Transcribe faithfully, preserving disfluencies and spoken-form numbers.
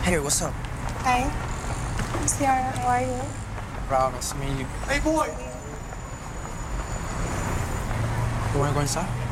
Hey, what's up? Hi. I'm Ciara. How are you? Proud, nice to meet you. Hey, boy! You wanna go inside?